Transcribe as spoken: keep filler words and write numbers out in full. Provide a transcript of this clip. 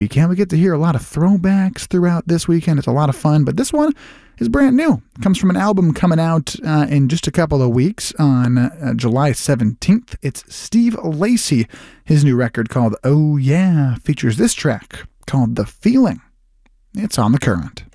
weekend. We get to hear a lot of throwbacks throughout this weekend. It's a lot of fun, but this one is brand new. It comes from an album coming out uh, in just a couple of weeks on uh, July seventeenth. It's Steve Lacy. His new record called Oh Yeah features this track called The Feeling. It's on The Current.